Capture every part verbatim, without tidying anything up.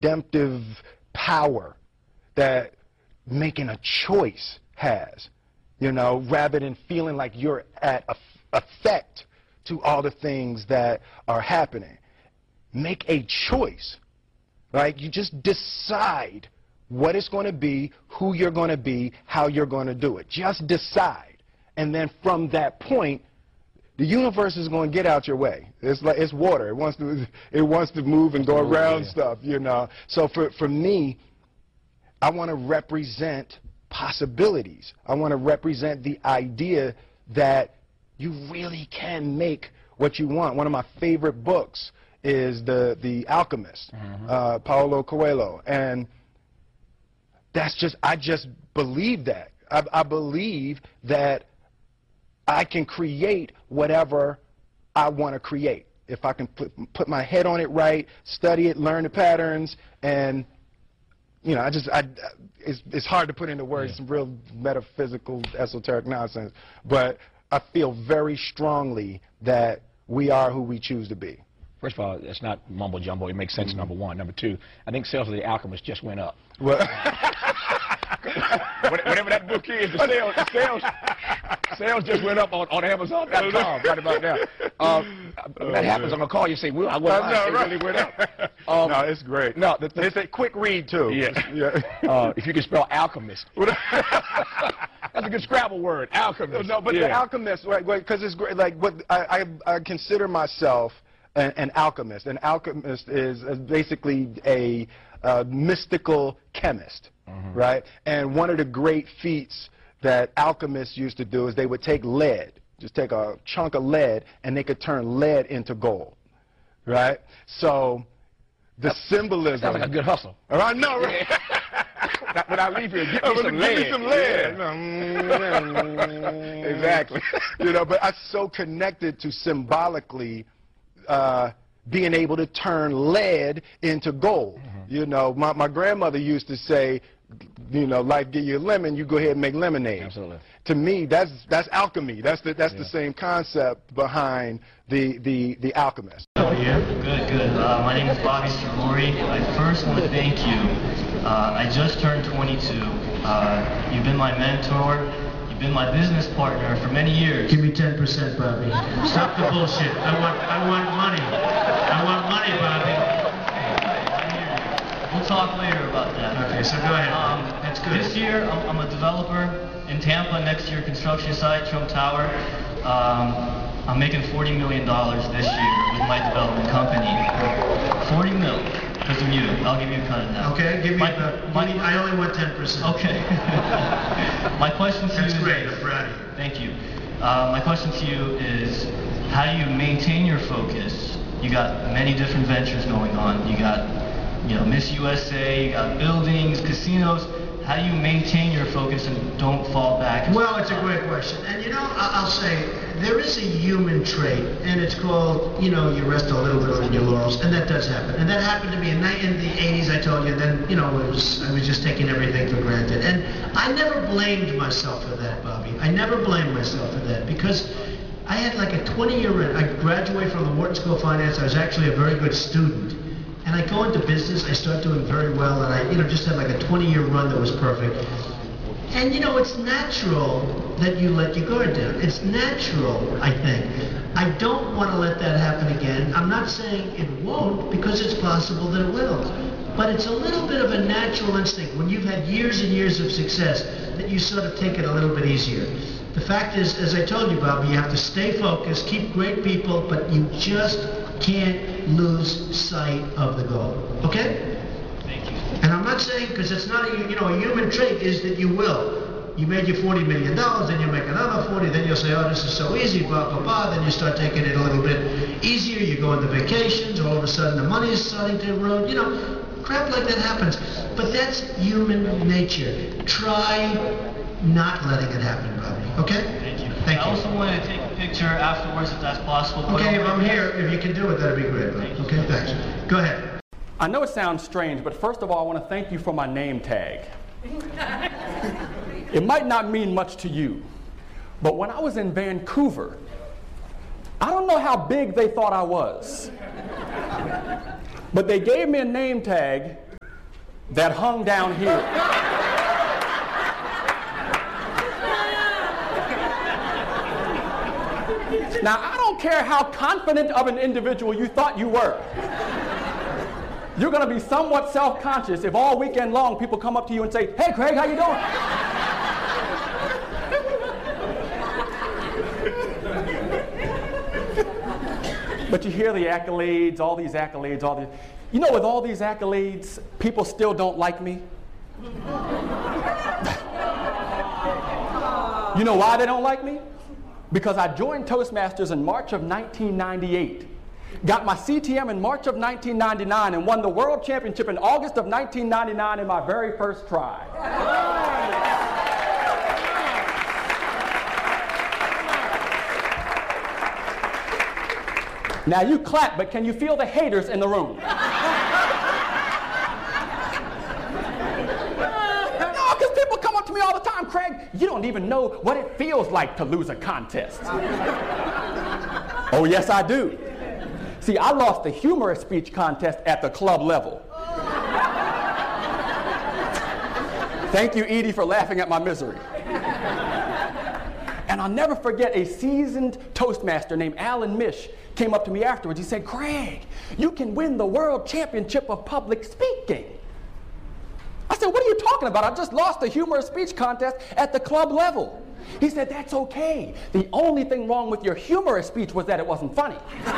redemptive power that making a choice has, you know, rather than feeling like you're at a effect to all the things that are happening. Make a choice, right? You just decide what it's going to be, who you're going to be, how you're going to do it. Just decide. And then from that point, the universe is going to get out your way. It's like it's water. It wants to it wants to move and go around stuff, you know. So for for me, I want to represent possibilities. I want to represent the idea that you really can make what you want. One of my favorite books is the the Alchemist, mm-hmm. uh, Paulo Coelho, and that's just I just believe that. I, I believe that I can create whatever I want to create if I can put put my head on it right, study it, learn the patterns, and you know, I just I it's it's hard to put into words, yeah. Some real metaphysical, esoteric nonsense, but I feel very strongly that we are who we choose to be. First of all, it's not mumbo jumbo. It makes sense. Mm-hmm. Number one. Number two, I think sales of The Alchemist just went up. Well, whatever that book is, the sales, the sales, sales just went up on, on Amazon dot com right about now. Um, oh, when that happens, I'm gonna call you and say, "Well, I went no, it right. really went up." Um, no, it's great. No, the, the, it's a quick read too. Yes. Yeah. Uh, if you can spell alchemist. That's a good Scrabble word, alchemist. No, but yeah. the alchemist, right? Because it's great. Like, what I, I I consider myself an, an alchemist. An alchemist is, is basically a uh, mystical chemist, mm-hmm. right? And one of the great feats that alchemists used to do is they would take lead, just take a chunk of lead, and they could turn lead into gold, right? So the that, symbolism. Sounds like a good hustle. I know, right? When I leave here, get me some give lead. Me some lead. Yeah. Exactly. You know, but I'm so connected to symbolically uh, being able to turn lead into gold. Mm-hmm. You know, my, my grandmother used to say, you know, life give you a lemon, you go ahead and make lemonade. Absolutely. To me, that's that's alchemy. That's the that's yeah. the same concept behind the the the Alchemist. How are you? Good, good. Uh, my name is Bobby Sirori. I first want to thank you. Uh, I just turned twenty-two. Uh, you've been my mentor. You've been my business partner for many years. Give me ten percent, Bobby. Stop the bullshit. I want I want money. I want money, Bobby. We'll talk later about that. Okay, so go ahead. Um, That's good. This year, I'm, I'm a developer in Tampa next to your construction site, Trump Tower. Um, I'm making forty million dollars this year with my development company. forty mil, because of you. I'll give you a cut of that. Okay, give me, my, uh, my, give me I only want ten percent. Okay. My question to That's you great. is, I'm proud of you. Thank you. Uh, my question to you is, how do you maintain your focus? You got many different ventures going on. You got, you know, Miss U S A, you got buildings, casinos. How do you maintain your focus and don't fall back? Well, it's a great question. And, you know, I'll say there is a human trait, and it's called, you know, you rest a little bit on your laurels, and that does happen. And that happened to me in, in the eighties, I told you, then, you know, it was, I was just taking everything for granted. And I never blamed myself for that, Bobby. I never blamed myself for that, because I had like a twenty-year run. I graduated from the Wharton School of Finance. I was actually a very good student. And I go into business, I start doing very well, and I, you know, just had like a twenty-year run that was perfect. And, you know, it's natural that you let your guard down. It's natural, I think. I don't want to let that happen again. I'm not saying it won't, because it's possible that it will. But it's a little bit of a natural instinct when you've had years and years of success that you sort of take it a little bit easier. The fact is, as I told you, Bobby, you have to stay focused, keep great people, but you just can't lose sight of the goal. Okay? Thank you. And I'm not saying, because it's not a, you know, a human trait is that you will. You made your forty million dollars, then you make another forty, then you'll say, oh, this is so easy, blah, blah, blah. Then you start taking it a little bit easier. You go on the vacations, all of a sudden the money is starting to erode. You know, crap like that happens. But that's human nature. Try not letting it happen, Bobby. Okay? Thank you. Thank I you. also wanted to take a picture afterwards, if that's possible. Okay, if I'm here, if you can do it, that'd be great. Thank you. Okay, thanks. Go ahead. I know it sounds strange, but first of all, I want to thank you for my name tag. It might not mean much to you, but when I was in Vancouver, I don't know how big they thought I was, but they gave me a name tag that hung down here. Now, I don't care how confident of an individual you thought you were. You're going to be somewhat self-conscious if all weekend long people come up to you and say, "Hey, Craig, how you doing?" But you hear the accolades, all these accolades, all these. You know, with all these accolades, people still don't like me. You know why they don't like me? Because I joined Toastmasters in March of nineteen ninety-eight, got my C T M in March of nineteen ninety-nine, and won the World Championship in August of nineteen ninety-nine in my very first try. Now you clap, but can you feel the haters in the room? No, because people come up to me all the time, "Craig, you don't even know what it feels like to lose a contest." Oh, yes, I do. See, I lost the humorous speech contest at the club level. Thank you, Edie, for laughing at my misery. And I'll never forget a seasoned Toastmaster named Alan Mish came up to me afterwards. He said, "Craig, you can win the World Championship of Public Speaking." I said, "What are you talking about? I just lost the humorous speech contest at the club level." He said, "That's okay. The only thing wrong with your humorous speech was that it wasn't funny."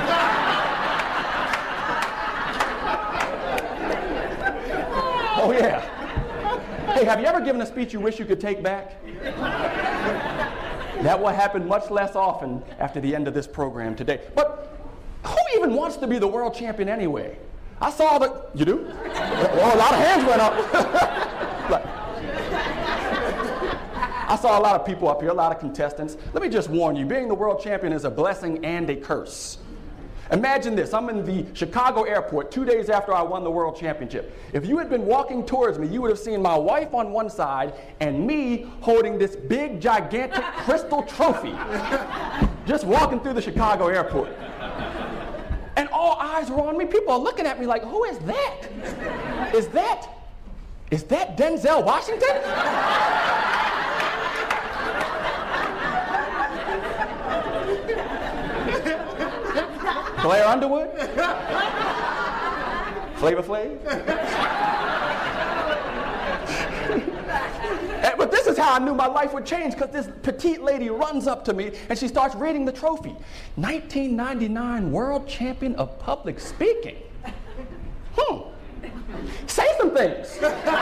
Oh, yeah. Hey, have you ever given a speech you wish you could take back? That will happen much less often after the end of this program today. But who even wants to be the world champion anyway? I saw the... You do? Oh, a lot of hands went up. I saw a lot of people up here, a lot of contestants. Let me just warn you, being the world champion is a blessing and a curse. Imagine this, I'm in the Chicago airport two days after I won the world championship. If you had been walking towards me, you would have seen my wife on one side and me holding this big, gigantic crystal trophy, just walking through the Chicago airport. And all eyes were on me. People are looking at me like, "Who is that? Is that, is that Denzel Washington?" Claire Underwood? Flavor Flav? But this is how I knew my life would change, because this petite lady runs up to me and she starts reading the trophy. nineteen ninety-nine World Champion of Public Speaking. Hmm. Say some things.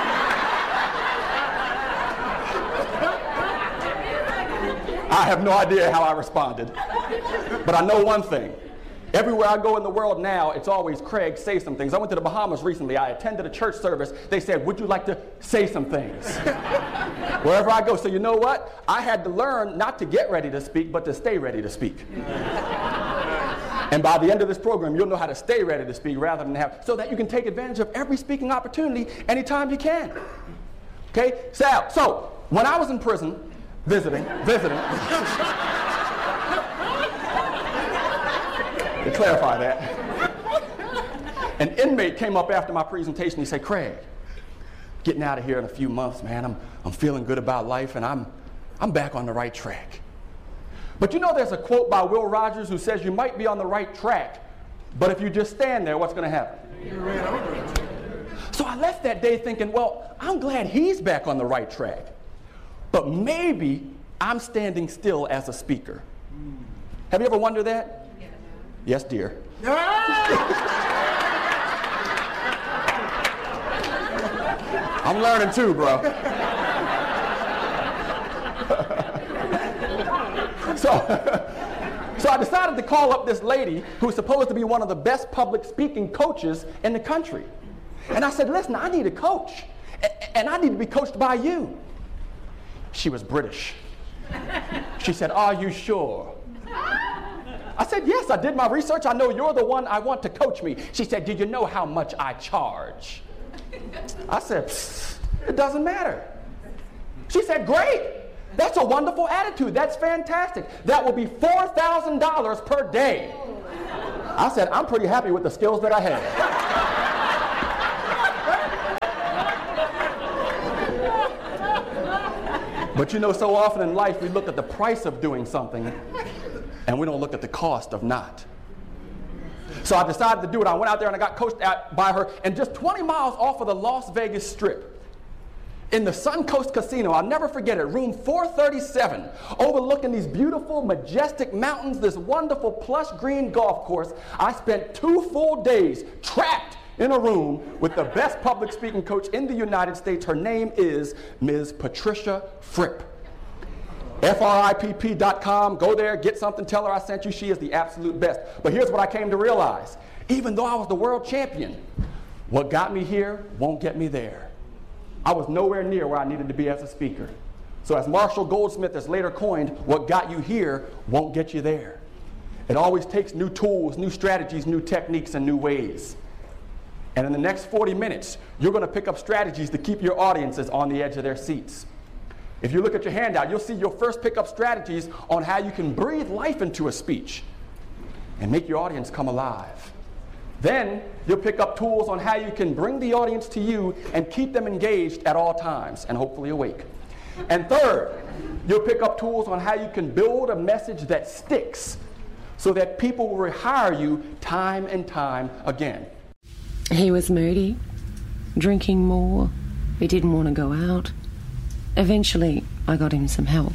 I have no idea how I responded, but I know one thing. Everywhere I go in the world now, it's always, "Craig, say some things." I went to the Bahamas recently. I attended a church service. They said, "Would you like to say some things?" Wherever I go. So you know what? I had to learn not to get ready to speak, but to stay ready to speak. And by the end of this program, you'll know how to stay ready to speak rather than have, so that you can take advantage of every speaking opportunity anytime you can. Okay? Sal, so when I was in prison, visiting, visiting, to clarify that, an inmate came up after my presentation. He said, "Craig, getting out of here in a few months, man. I'm, I'm feeling good about life, and I'm, I'm back on the right track." But you know, there's a quote by Will Rogers who says you might be on the right track, but if you just stand there, what's going to happen? So I left that day thinking, well, I'm glad he's back on the right track, but maybe I'm standing still as a speaker. Have you ever wondered that? Yes, dear. I'm learning too, bro. so, so I decided to call up this lady who's supposed to be one of the best public speaking coaches in the country. And I said, "Listen, I need a coach, and I need to be coached by you." She was British. She said, "Are you sure?" I said, "Yes, I did my research. I know you're the one I want to coach me." She said, "Do you know how much I charge?" I said, "Psst, it doesn't matter." She said, "Great. That's a wonderful attitude. That's fantastic. That will be four thousand dollars per day." I said, "I'm pretty happy with the skills that I have." But you know, so often in life we look at the price of doing something and we don't look at the cost of not. So I decided to do it. I went out there and I got coached out by her, and just twenty miles off of the Las Vegas Strip, in the Suncoast Casino, I'll never forget it, room four thirty-seven, overlooking these beautiful, majestic mountains, this wonderful plush green golf course. I spent two full days trapped in a room with the best public speaking coach in the United States. Her name is Miz Patricia Fripp. F R I P P dot com. Go there, get something, tell her I sent you. She is the absolute best. But here's what I came to realize. Even though I was the world champion, what got me here won't get me there. I was nowhere near where I needed to be as a speaker. So as Marshall Goldsmith has later coined, what got you here won't get you there. It always takes new tools, new strategies, new techniques, and new ways. And in the next forty minutes, you're going to pick up strategies to keep your audiences on the edge of their seats. If you look at your handout, you'll see you'll first pick up strategies on how you can breathe life into a speech and make your audience come alive. Then you'll pick up tools on how you can bring the audience to you and keep them engaged at all times and hopefully awake. And third, you'll pick up tools on how you can build a message that sticks so that people will rehire you time and time again. He was moody, drinking more. He didn't want to go out. Eventually, I got him some help.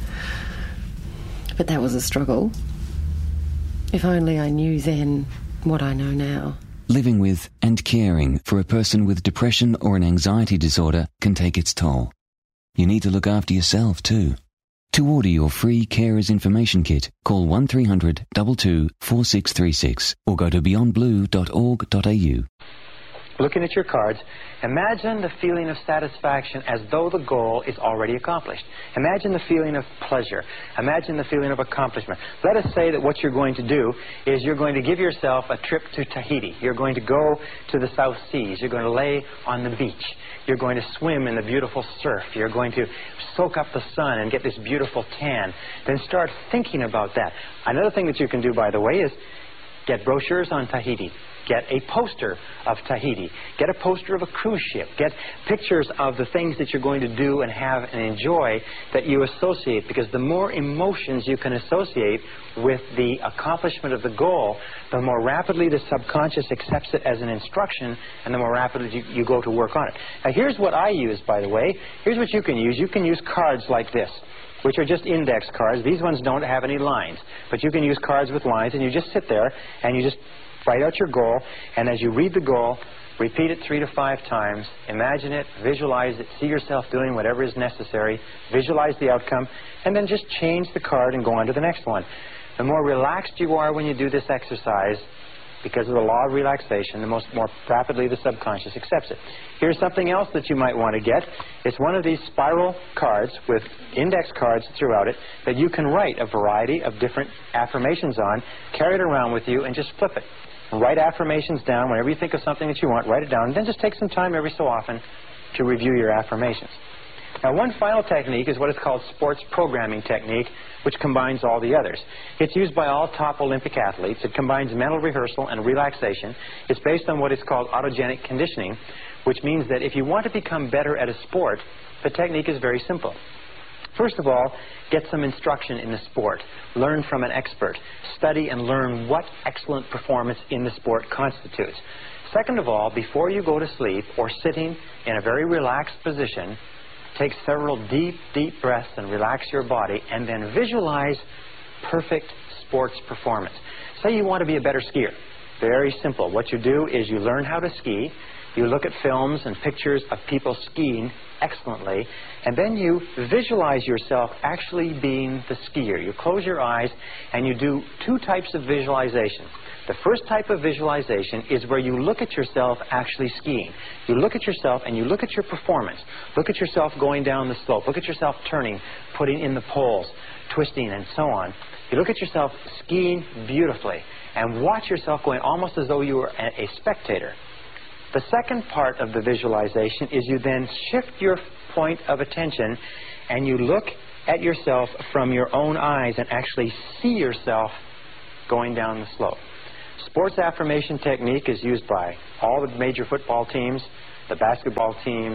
But that was a struggle. If only I knew then what I know now. Living with and caring for a person with depression or an anxiety disorder can take its toll. You need to look after yourself too. To order your free Carers Information Kit, call one three hundred, two two, four six three six or go to beyond blue dot org dot a u. Looking at your cards, imagine the feeling of satisfaction as though the goal is already accomplished. Imagine the feeling of pleasure. Imagine the feeling of accomplishment. Let us say that what you're going to do is you're going to give yourself a trip to Tahiti. You're going to go to the South Seas. You're going to lay on the beach. You're going to swim in the beautiful surf. You're going to soak up the sun and get this beautiful tan. Then start thinking about that. Another thing that you can do, by the way, is get brochures on Tahiti. Get a poster of Tahiti. Get a poster of a cruise ship. Get pictures of the things that you're going to do and have and enjoy that you associate, because the more emotions you can associate with the accomplishment of the goal, the more rapidly the subconscious accepts it as an instruction, and the more rapidly you, you go to work on it. Now here's what I use, by the way. Here's what you can use. You can use cards like this, which are just index cards. These ones don't have any lines, but you can use cards with lines, and you just sit there and you just write out your goal, and as you read the goal, repeat it three to five times, imagine it, visualize it, see yourself doing whatever is necessary, visualize the outcome, and then just change the card and go on to the next one. The more relaxed you are when you do this exercise, because of the law of relaxation, the most more rapidly the subconscious accepts it. Here's something else that you might want to get. It's one of these spiral cards with index cards throughout it that you can write a variety of different affirmations on, carry it around with you, and just flip it. Write affirmations down. Whenever you think of something that you want, write it down, and then just take some time every so often to review your affirmations. Now, one final technique is what is called sports programming technique, which combines all the others. It's used by all top Olympic athletes. It combines mental rehearsal and relaxation. It's based on what is called autogenic conditioning, which means that if you want to become better at a sport, the technique is very simple. First of all, get some instruction in the sport. Learn from an expert. Study and learn what excellent performance in the sport constitutes. Second of all, before you go to sleep or sitting in a very relaxed position, take several deep, deep breaths and relax your body, and then visualize perfect sports performance. Say you want to be a better skier. Very simple. What you do is you learn how to ski. You look at films and pictures of people skiing excellently, and then you visualize yourself actually being the skier. You close your eyes and you do two types of visualization. The first type of visualization is where you look at yourself actually skiing. You look at yourself and you look at your performance. Look at yourself going down the slope. Look at yourself turning, putting in the poles, twisting, and so on. You look at yourself skiing beautifully and watch yourself going almost as though you were a, a spectator. The second part of the visualization is you then shift your point of attention and you look at yourself from your own eyes and actually see yourself going down the slope. Sports affirmation technique is used by all the major football teams, the basketball teams,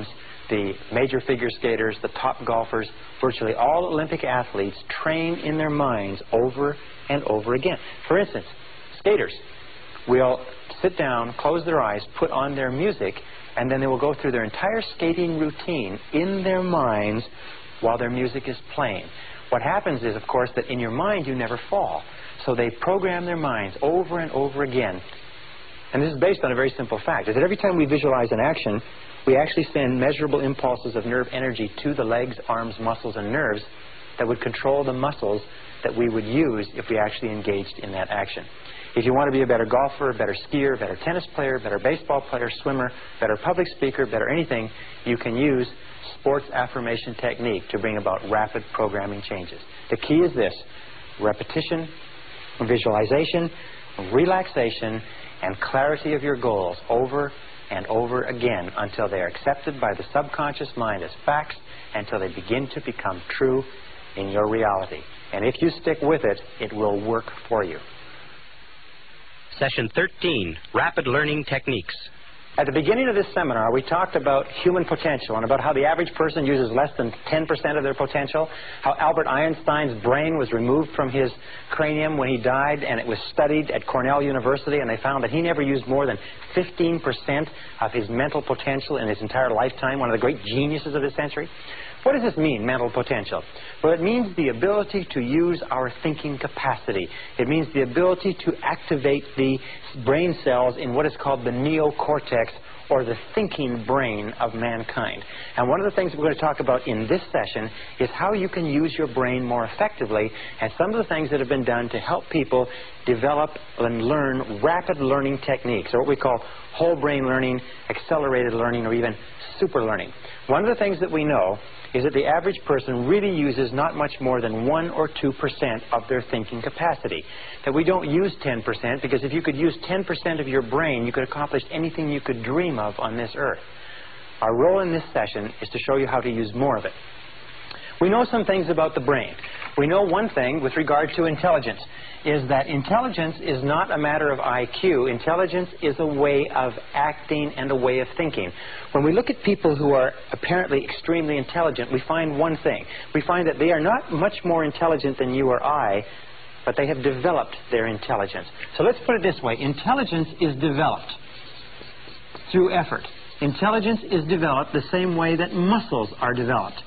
the major figure skaters, the top golfers, virtually all Olympic athletes train in their minds over and over again. For instance, skaters will sit down, close their eyes, put on their music, and then they will go through their entire skating routine in their minds while their music is playing. What happens is, of course, that in your mind you never fall. So they program their minds over and over again. And this is based on a very simple fact, is that every time we visualize an action, we actually send measurable impulses of nerve energy to the legs, arms, muscles, and nerves that would control the muscles that we would use if we actually engaged in that action. If you want to be a better golfer, a better skier, a better tennis player, better baseball player, swimmer, better public speaker, better anything, you can use sports affirmation technique to bring about rapid programming changes. The key is this: repetition, visualization, relaxation, and clarity of your goals over and over again until they are accepted by the subconscious mind as facts, until they begin to become true in your reality. And if you stick with it, it will work for you. Session thirteen, Rapid Learning Techniques. At the beginning of this seminar, we talked about human potential and about how the average person uses less than ten percent of their potential, how Albert Einstein's brain was removed from his cranium when he died, and it was studied at Cornell University, and they found that he never used more than fifteen percent of his mental potential in his entire lifetime, one of the great geniuses of this century. What does this mean, mental potential? Well, it means the ability to use our thinking capacity. It means the ability to activate the brain cells in what is called the neocortex, or the thinking brain of mankind. And one of the things we're going to talk about in this session is how you can use your brain more effectively, and some of the things that have been done to help people develop and learn rapid learning techniques, or what we call whole brain learning, accelerated learning, or even super learning. One of the things that we know is that the average person really uses not much more than one or two percent of their thinking capacity. That we don't use ten percent, because if you could use ten percent of your brain, you could accomplish anything you could dream of on this earth. Our role in this session is to show you how to use more of it. We know some things about the brain. We know one thing with regard to intelligence, is that intelligence is not a matter of I Q. Intelligence is a way of acting and a way of thinking. When we look at people who are apparently extremely intelligent, we find one thing. We find that they are not much more intelligent than you or I, but they have developed their intelligence. So let's put it this way. Intelligence is developed through effort. Intelligence is developed the same way that muscles are developed.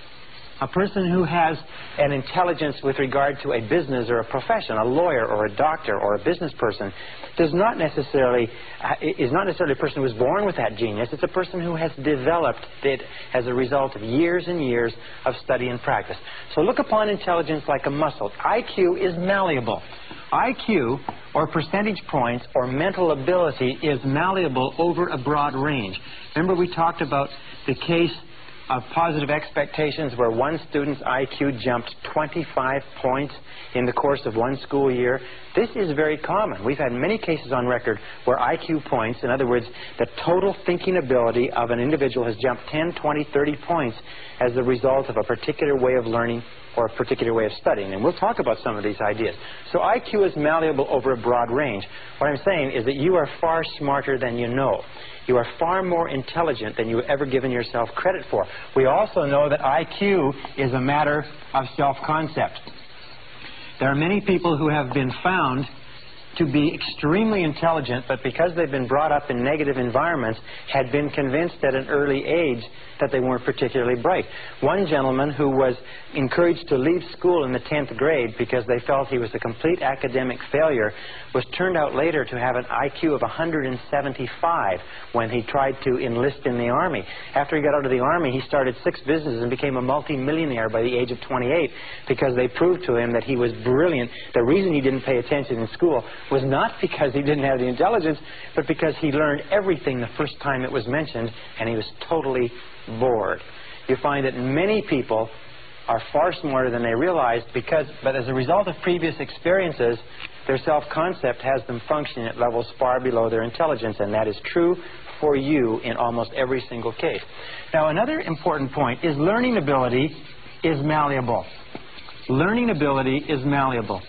A person who has an intelligence with regard to a business or a profession, a lawyer or a doctor or a business person, does not necessarily, uh, is not necessarily a person who was born with that genius. It's a person who has developed it as a result of years and years of study and practice. So look upon intelligence like a muscle. I Q is malleable. I Q, or percentage points, or mental ability, is malleable over a broad range. Remember, we talked about the case of positive expectations where one student's I Q jumped twenty-five points in the course of one school year. This is very common. We've had many cases on record where I Q points, in other words, the total thinking ability of an individual has jumped ten, twenty, thirty points as the result of a particular way of learning or a particular way of studying. And we'll talk about some of these ideas. So I Q is malleable over a broad range. What I'm saying is that you are far smarter than you know. You are far more intelligent than you've ever given yourself credit for. We also know that I Q is a matter of self-concept. There are many people who have been found to be extremely intelligent, but because they've been brought up in negative environments, had been convinced at an early age that they weren't particularly bright. One gentleman who was encouraged to leave school in the tenth grade because they felt he was a complete academic failure was turned out later to have an I Q of one hundred seventy-five when he tried to enlist in the Army. After he got out of the Army, he started six businesses and became a multi-millionaire by the age of twenty-eight because they proved to him that he was brilliant. The reason he didn't pay attention in school was not because he didn't have the intelligence, but because he learned everything the first time it was mentioned, and he was totally bored. You find that many people are far smarter than they realize, because, but as a result of previous experiences, their self-concept has them functioning at levels far below their intelligence, and that is true for you in almost every single case. Now, another important point is learning ability is malleable. Learning ability is malleable.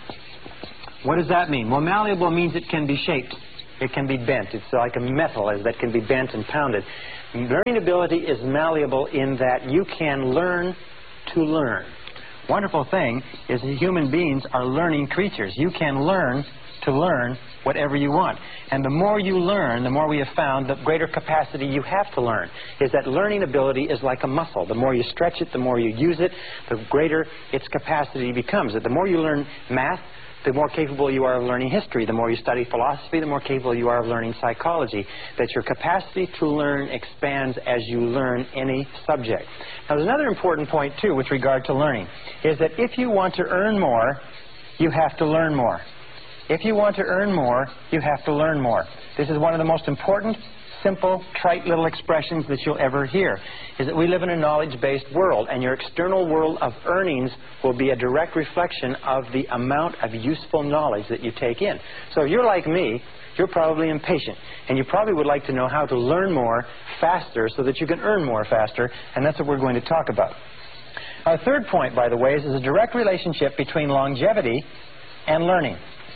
What does that mean? Well, malleable means it can be shaped. It can be bent. It's like a metal as that can be bent and pounded. Learning ability is malleable in that you can learn to learn. Wonderful thing is that human beings are learning creatures. You can learn to learn whatever you want. And the more you learn, the more we have found, the greater capacity you have to learn. Is that learning ability is like a muscle. The more you stretch it, the more you use it, the greater its capacity becomes. The more you learn math, the more capable you are of learning history. The more you study philosophy, the more capable you are of learning psychology. That your capacity to learn expands as you learn any subject. Now, there's another important point, too, with regard to learning, is that if you want to earn more, you have to learn more. If you want to earn more, you have to learn more. This is one of the most important, simple, trite little expressions that you'll ever hear, is that we live in a knowledge-based world, and your external world of earnings will be a direct reflection of the amount of useful knowledge that you take in. So if you're like me, you're probably impatient, and you probably would like to know how to learn more faster so that you can earn more faster, and that's what we're going to talk about. Our third point, by the way, is, is a direct relationship between longevity and learning.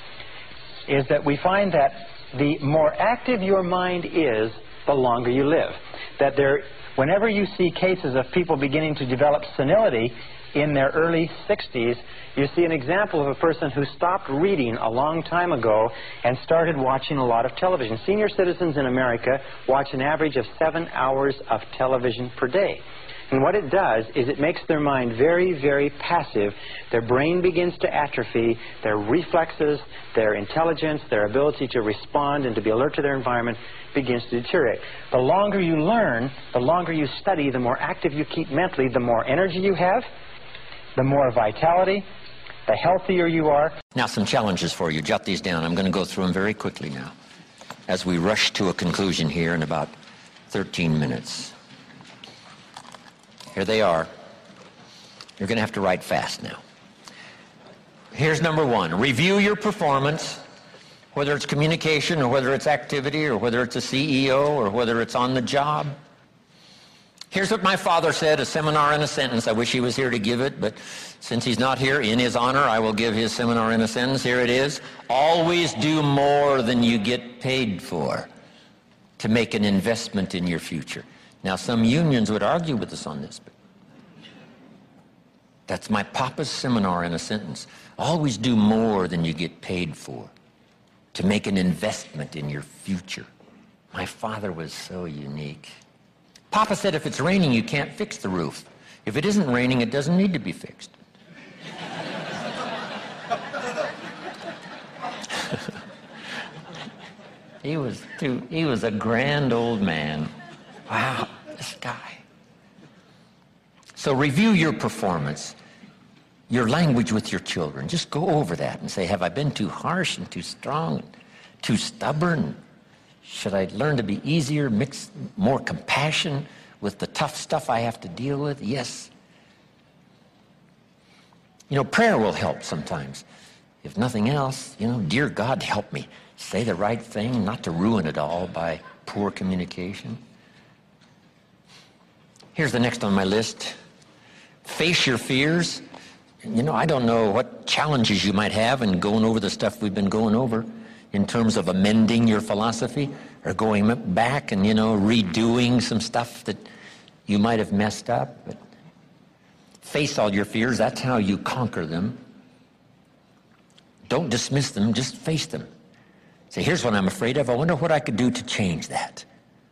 Is that we find that the more active your mind is, the longer you live. That there, whenever you see cases of people beginning to develop senility in their early sixties, you see an example of a person who stopped reading a long time ago and started watching a lot of television. Senior citizens in America watch an average of seven hours of television per day. And what it does is it makes their mind very, very passive. Their brain begins to atrophy. Their reflexes, their intelligence, their ability to respond and to be alert to their environment begins to deteriorate. The longer you learn, the longer you study, the more active you keep mentally, the more energy you have, the more vitality, the healthier you are. Now, some challenges for you. Jot these down. I'm going to go through them very quickly now as we rush to a conclusion here in about thirteen minutes. Here they are. You're going to have to write fast now. Here's number one. Review your performance, whether it's communication or whether it's activity or whether it's a C E O or whether it's on the job. Here's what my father said, a seminar in a sentence. I wish he was here to give it, but since he's not here, in his honor, I will give his seminar in a sentence. Here it is. Always do more than you get paid for to make an investment in your future. Now, some unions would argue with us on this, but that's my papa's seminar in a sentence. Always do more than you get paid for to make an investment in your future. My father was so unique. Papa said if it's raining, you can't fix the roof. If it isn't raining, it doesn't need to be fixed. he was too, he was a grand old man. Wow, this guy. So review your performance, your language with your children. Just go over that and say, have I been too harsh and too strong, and too stubborn? Should I learn to be easier, mix more compassion with the tough stuff I have to deal with? Yes. You know, prayer will help sometimes. If nothing else, you know, dear God, help me say the right thing, not to ruin it all by poor communication. Here's the next on my list. Face your fears. You know, I don't know what challenges you might have in going over the stuff we've been going over in terms of amending your philosophy or going back and, you know, redoing some stuff that you might have messed up. But face all your fears. That's how you conquer them. Don't dismiss them. Just face them. Say, here's what I'm afraid of. I wonder what I could do to change that.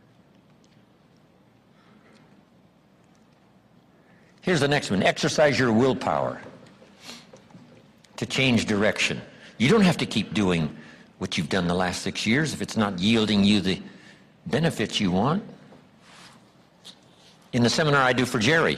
Here's the next one. Exercise your willpower to change direction. You don't have to keep doing what you've done the last six years if it's not yielding you the benefits you want. In the seminar I do for Jerry,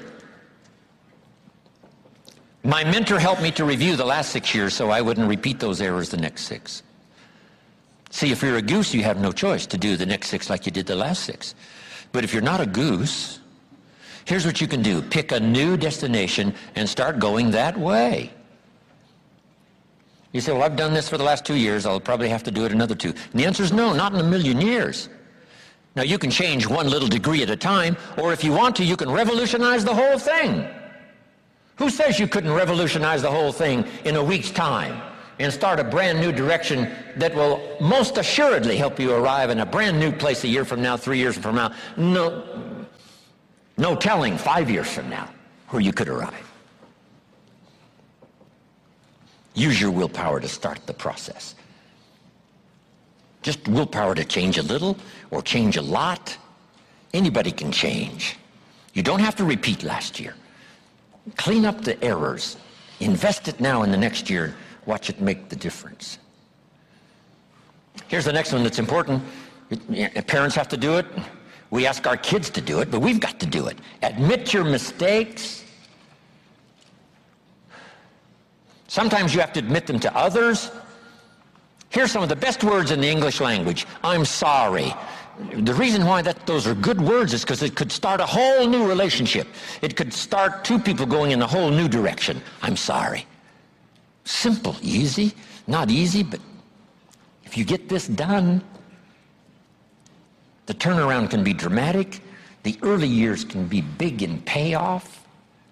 my mentor helped me to review the last six years so I wouldn't repeat those errors the next six. See, if you're a goose, you have no choice to do the next six like you did the last six. But if you're not a goose, here's what you can do. Pick a new destination and start going that way. You say, well, I've done this for the last two years. I'll probably have to do it another two. And the answer is no, not in a million years. Now, you can change one little degree at a time, or if you want to, you can revolutionize the whole thing. Who says you couldn't revolutionize the whole thing in a week's time? and start a brand new direction that will most assuredly help you arrive in a brand new place a year from now, three years from now. No, no telling five years from now where you could arrive. Use your willpower to start the process. Just willpower to change a little or change a lot. Anybody can change. You don't have to repeat last year. Clean up the errors. Invest it now in the next year. Watch it make the difference. Here's the next one that's important. Parents have to do it. We ask our kids to do it, but we've got to do it. Admit your mistakes. Sometimes you have to admit them to others. Here's some of the best words in the English language. I'm sorry. The reason why that those are good words is because it could start a whole new relationship. It could start two people going in a whole new direction. I'm sorry. Simple, easy. Not easy, but if you get this done, the turnaround can be dramatic. The early years can be big in payoff.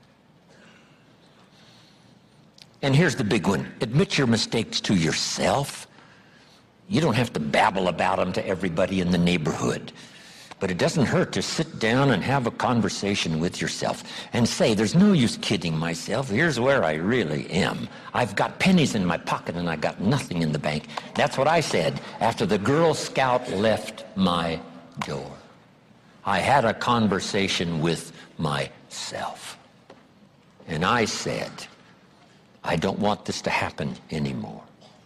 And here's the big one. Admit your mistakes to yourself. You don't have to babble about them to everybody in the neighborhood. But it doesn't hurt to sit down and have a conversation with yourself and say, there's no use kidding myself. Here's where I really am. I've got pennies in my pocket and I got nothing in the bank. That's what I said after the Girl Scout left my door. I had a conversation with myself. And I said, I don't want this to happen anymore.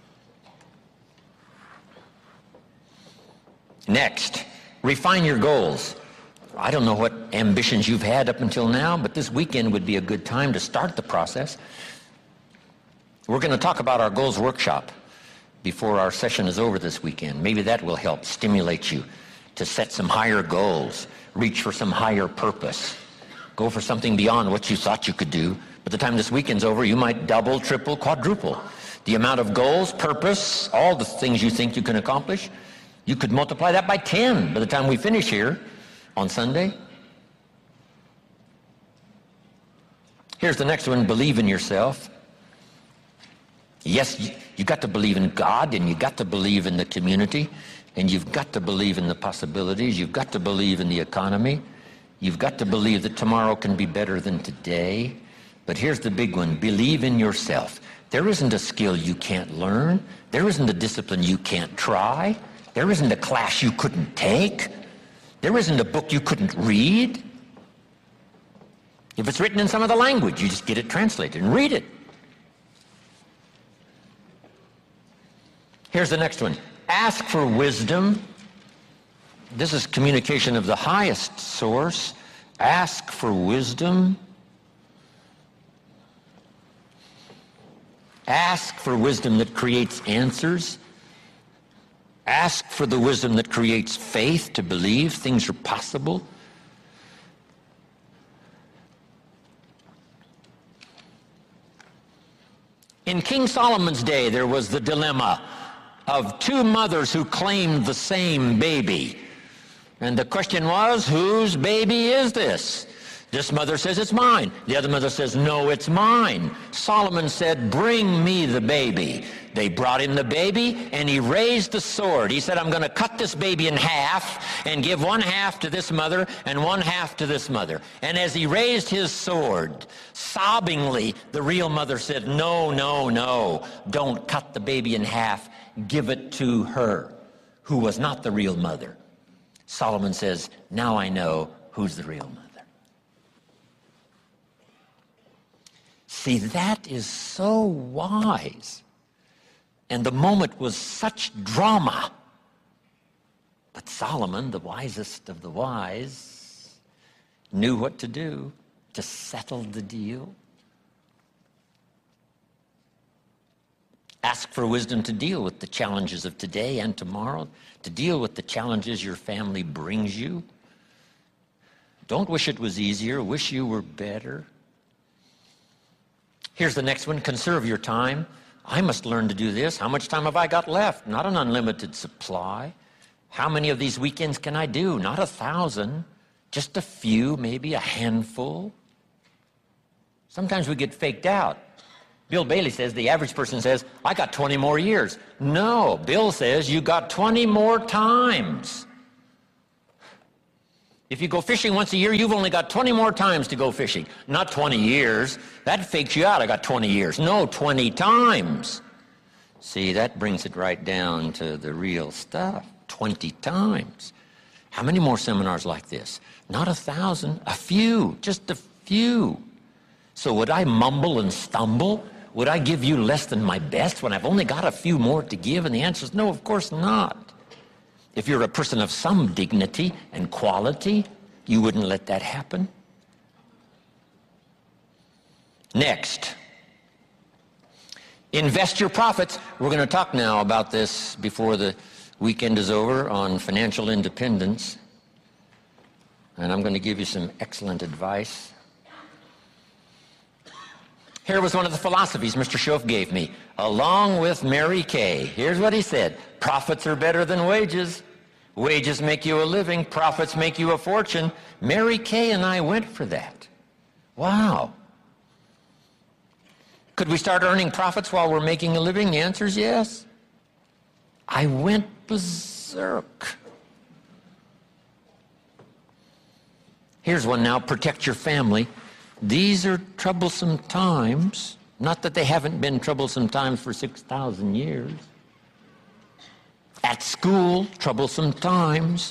Next, refine your goals. I don't know what ambitions you've had up until now, but this weekend would be a good time to start the process. We're going to talk about our goals workshop before our session is over this weekend. Maybe that will help stimulate you to set some higher goals, reach for some higher purpose, go for something beyond what you thought you could do. By the time this weekend's over, you might double, triple, quadruple the amount of goals, purpose, all the things you think you can accomplish. You could multiply that by ten by the time we finish here on Sunday. Here's the next one, believe in yourself. Yes, you've got to believe in God, and you've got to believe in the community, and you've got to believe in the possibilities. You've got to believe in the economy. You've got to believe that tomorrow can be better than today. But here's the big one, believe in yourself. There isn't a skill you can't learn. There isn't a discipline you can't try. There isn't a class you couldn't take. There isn't a book you couldn't read. If it's written in some other language, you just get it translated and read it. Here's the next one. Ask for wisdom. This is communication of the highest source. Ask for wisdom. Ask for wisdom that creates answers. Ask for the wisdom that creates faith to believe things are possible. In King Solomon's day, there was the dilemma of two mothers who claimed the same baby. And the question was, whose baby is this? This mother says, it's mine. The other mother says, no, it's mine. Solomon said, bring me the baby. They brought him the baby, and he raised the sword. He said, I'm going to cut this baby in half and give one half to this mother and one half to this mother. And as he raised his sword, sobbingly, the real mother said, no, no, no, don't cut the baby in half. Give it to her, who was not the real mother. Solomon says, now I know who's the real mother. See, that is so wise. And the moment was such drama. But Solomon, the wisest of the wise, knew what to do to settle the deal. Ask for wisdom to deal with the challenges of today and tomorrow, to deal with the challenges your family brings you. Don't wish it was easier. Wish you were better. Here's the next one. Conserve your time. I must learn to do this. How much time have I got left? Not an unlimited supply. How many of these weekends can I do? Not a thousand. Just a few, maybe a handful. Sometimes we get faked out. Bill Bailey says the average person says, I got twenty more years. No, Bill says you got twenty more times. If you go fishing once a year, you've only got twenty more times to go fishing. Not twenty years. That fakes you out. I got twenty years. No, twenty times. See, that brings it right down to the real stuff. twenty times. How many more seminars like this? Not a thousand, a few, just a few. So would I mumble and stumble? Would I give you less than my best when I've only got a few more to give? And the answer is no, of course not. If you're a person of some dignity and quality, you wouldn't let that happen. Next, invest your profits. We're going to talk now about this before the weekend is over on financial independence. And I'm going to give you some excellent advice. Here was one of the philosophies Mister Schoaf gave me, along with Mary Kay. Here's what he said. Profits are better than wages. Wages make you a living. Profits make you a fortune. Mary Kay and I went for that. Wow. Could we start earning profits while we're making a living? The answer is yes. I went berserk. Here's one now. Protect your family. These are troublesome times. Not that they haven't been troublesome times for six thousand years. At school, troublesome times.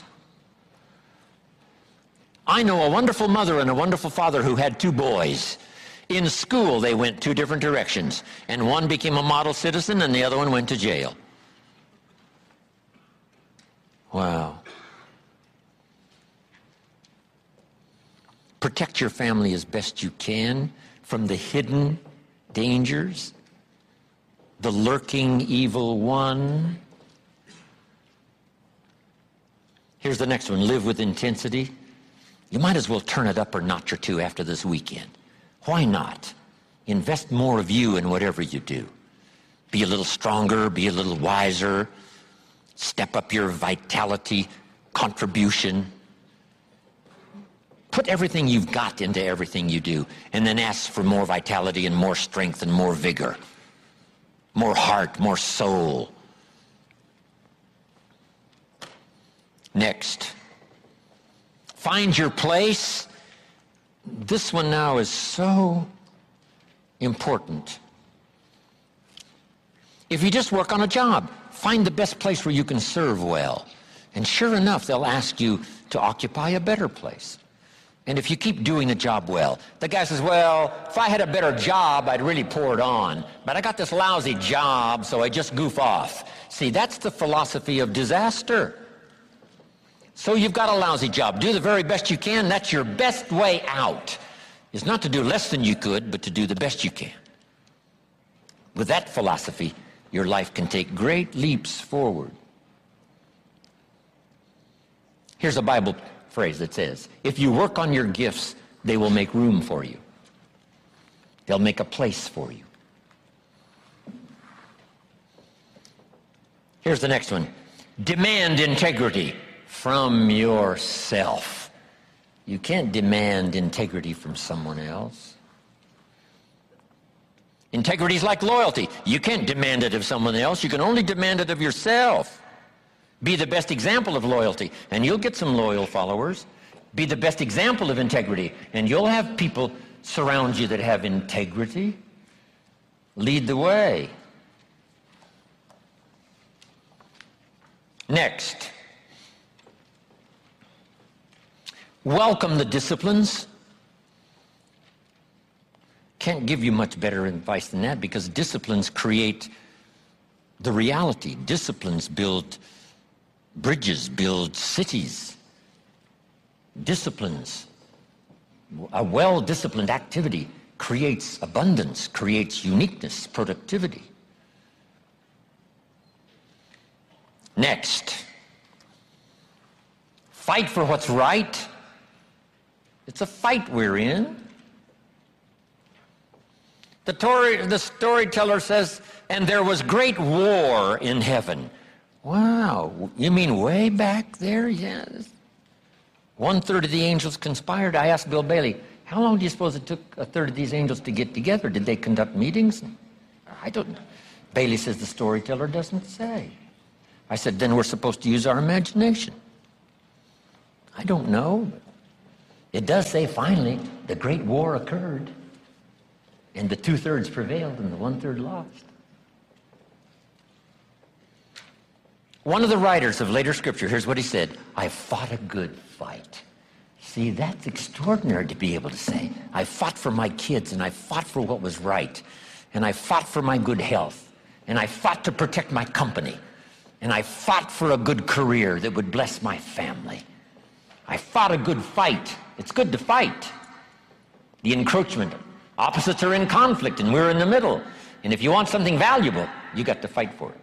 I know a wonderful mother and a wonderful father who had two boys. In school, they went two different directions, and one became a model citizen and the other one went to jail. Wow. Protect your family as best you can from the hidden dangers, the lurking evil one. Here's the next one. Live with intensity. You might as well turn it up a notch or two after this weekend. Why not? Invest more of you in whatever you do. Be a little stronger, be a little wiser. Step up your vitality, contribution. Put everything you've got into everything you do, and then ask for more vitality and more strength and more vigor, more heart, more soul. Next, find your place. This one now is so important. If you just work on a job, find the best place where you can serve well. And sure enough, they'll ask you to occupy a better place. And if you keep doing the job well, the guy says, well, if I had a better job, I'd really pour it on. But I got this lousy job, so I just goof off. See, that's the philosophy of disaster. So you've got a lousy job. Do the very best you can. That's your best way out, is not to do less than you could, but to do the best you can. With that philosophy, your life can take great leaps forward. Here's a Bible phrase that says, if you work on your gifts, they will make room for you. They'll make a place for you. Here's the next one. Demand integrity from yourself. You can't demand integrity from someone else. Integrity is like loyalty. You can't demand it of someone else. You can only demand it of yourself. Be the best example of loyalty, and you'll get some loyal followers. Be the best example of integrity, and you'll have people surround you that have integrity. Lead the way. Next, welcome the disciplines. Can't give you much better advice than that, because disciplines create the reality. Disciplines build bridges, build cities. Disciplines. A well-disciplined activity creates abundance, creates uniqueness, productivity. Next, fight for what's right. It's a fight we're in. The, Tory, the storyteller says, and there was great war in heaven. Wow, you mean way back there? Yes. One third of the angels conspired. I asked Bill Bailey, how long do you suppose it took a third of these angels to get together? Did they conduct meetings? I don't. Bailey says the storyteller doesn't say. I said, then we're supposed to use our imagination. I don't know. It does say finally, the great war occurred, and the two-thirds prevailed and the one-third lost. One of the writers of later scripture, here's what he said, I fought a good fight. See, that's extraordinary to be able to say. I fought for my kids, and I fought for what was right, and I fought for my good health, and I fought to protect my company, and I fought for a good career that would bless my family. I fought a good fight. It's good to fight. The encroachment. Opposites are in conflict, and we're in the middle. And if you want something valuable, you got to fight for it.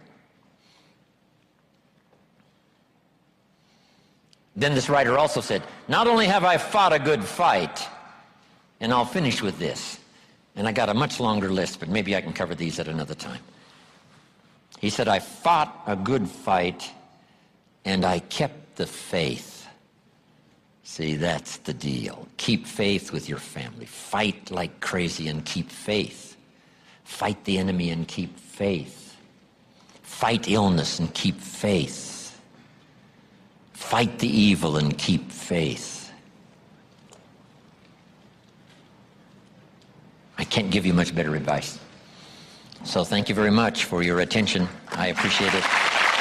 Then this writer also said, not only have I fought a good fight, and I'll finish with this, and I got a much longer list, but maybe I can cover these at another time. He said, I fought a good fight, and I kept the faith. See, that's the deal. Keep faith with your family. Fight like crazy and keep faith. Fight the enemy and keep faith. Fight illness and keep faith. Fight the evil and keep faith. I can't give you much better advice. So thank you very much for your attention. I appreciate it.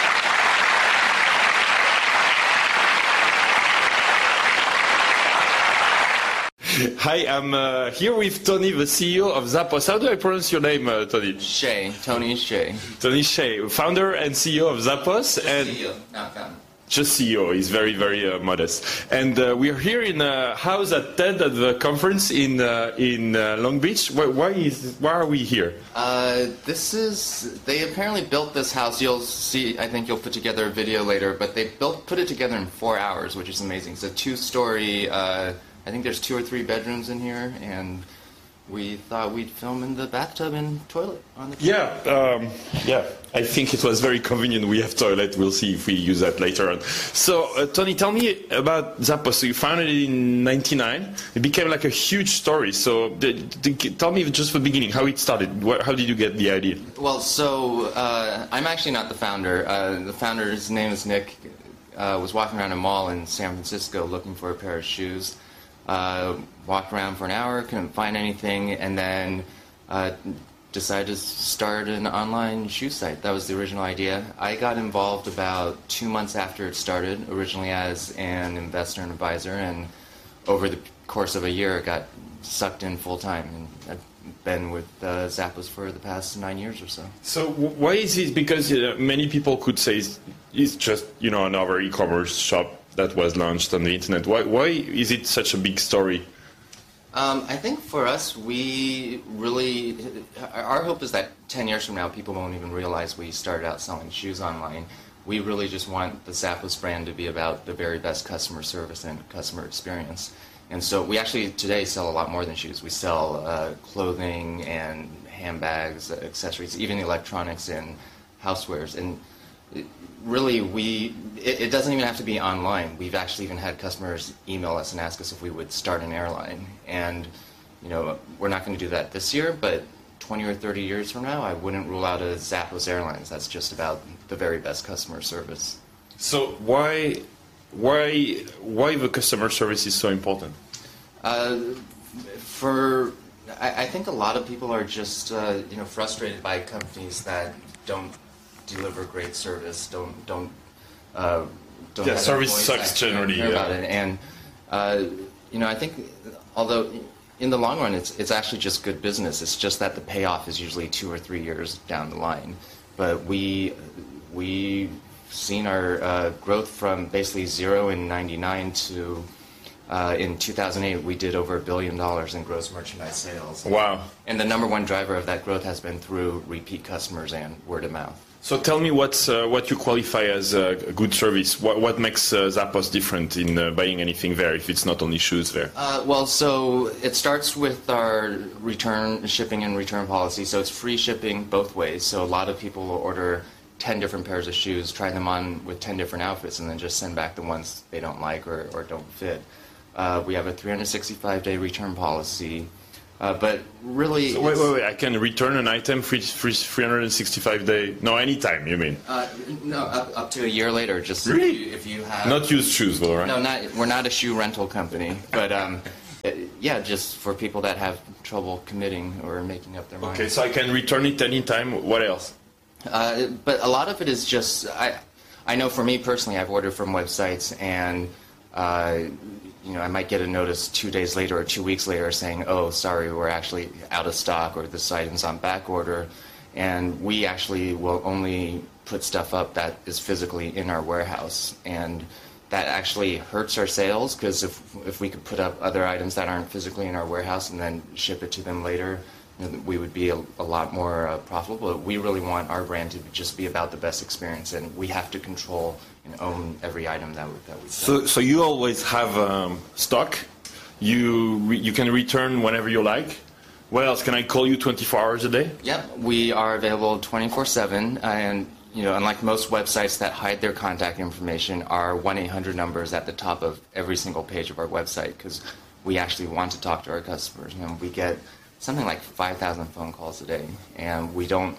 Hi, I'm uh, here with Tony, the C E O of Zappos. How do I pronounce your name, uh, Tony? Shea, Tony Shea. Tony Shea, founder and C E O of Zappos. Just and C E O, not founder. Just C E O. He's very, very uh, modest. And uh, we're here in a house at TED at the conference in uh, in uh, Long Beach. Why, why is why are we here? Uh, this is they apparently built this house. You'll see. I think you'll put together a video later. But they built put it together in four hours, which is amazing. It's a two-story. Uh, I think there's two or three bedrooms in here, and we thought we'd film in the bathtub and toilet on the. Yeah, um, yeah. I think it was very convenient. We have toilet. We'll see if we use that later on. So, uh, Tony, tell me about Zappos. So you founded it in ninety-nine. It became like a huge story. So, the, the, tell me just the beginning, how it started. What, how did you get the idea? Well, so uh, I'm actually not the founder. Uh, the founder's name is Nick. Uh, was walking around a mall in San Francisco looking for a pair of shoes. Uh, walked around for an hour, couldn't find anything, and then uh, decided to start an online shoe site. That was the original idea. I got involved about two months after it started, originally as an investor and advisor, and over the course of a year, it got sucked in full time. And I've been with uh, Zappos for the past nine years or so. So why is it? Because uh, many people could say it's, it's just, you know, another e-commerce shop that was launched on the internet. Why, why is it such a big story? Um, I think for us, we really, our hope is that ten years from now, people won't even realize we started out selling shoes online. We really just want the Zappos brand to be about the very best customer service and customer experience. And so we actually today sell a lot more than shoes. We sell uh, clothing and handbags, accessories, even electronics and housewares. And really, we it, it doesn't even have to be online. We've actually even had customers email us and ask us if we would start an airline. And, you know, we're not going to do that this year, but twenty or thirty years from now, I wouldn't rule out a Zappos Airlines. That's just about the very best customer service. So why, why, why the customer service is so important? Uh, for, I, I think a lot of people are just, uh, you know, frustrated by companies that don't deliver great service, don't don't uh, don't yeah, have service sucks generally. Care yeah. about it. And uh, you know, I think although in the long run it's it's actually just good business. It's just that the payoff is usually two or three years down the line. But we we seen our uh, growth from basically zero in ninety-nine to uh, in two thousand eight we did over a billion dollars in gross merchandise sales. Wow! And the number one driver of that growth has been through repeat customers and word of mouth. So tell me what's, uh, what you qualify as a good service. What, what makes uh, Zappos different in uh, buying anything there if it's not only shoes there? Uh, well, so it starts with our return shipping and return policy. So it's free shipping both ways. So a lot of people will order ten different pairs of shoes, try them on with ten different outfits, and then just send back the ones they don't like or, or don't fit. Uh, we have a three hundred sixty-five day return policy. Uh, but really... So wait, wait, wait. I can return an item free, free, three hundred sixty-five day... No, anytime, you mean? Uh, no, up, up to a year later. Just really? If you, if you have... Not used shoes, though, right? No, not, we're not a shoe rental company. But, um, yeah, just for people that have trouble committing or making up their mind. Okay, so I can return it anytime. What else? Uh, but a lot of it is just... I, I know for me personally, I've ordered from websites and... Uh, you know, I might get a notice two days later or two weeks later saying, oh, sorry, we're actually out of stock or this item's on back order. And we actually will only put stuff up that is physically in our warehouse. And that actually hurts our sales because if, if we could put up other items that aren't physically in our warehouse and then ship it to them later, you know, we would be a, a lot more uh, profitable. We really want our brand to just be about the best experience, and we have to control and own every item that we, that we sell. So, so you always have um, stock. You re you can return whenever you like. What else? Can I call you twenty-four hours a day? Yep, we are available twenty-four seven, and you know, unlike most websites that hide their contact information, our one eight hundred number is at the top of every single page of our website because we actually want to talk to our customers. You know, we get something like five thousand phone calls a day, and we don't.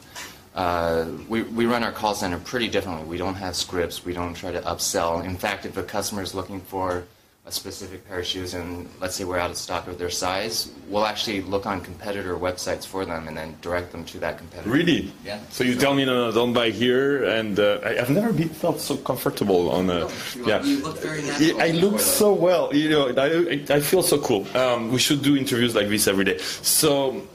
Uh, we, we run our call center pretty differently. We don't have scripts. We don't try to upsell. In fact, if a customer is looking for a specific pair of shoes and let's say we're out of stock of their size, we'll actually look on competitor websites for them and then direct them to that competitor. Really? Yeah. So you tell me, no, no, don't buy here, and uh, I, I've never been, felt so comfortable on a... No, you, yeah. you look very natural. I look so well, you know, I, I feel so cool. Um, we should do interviews like this every day. So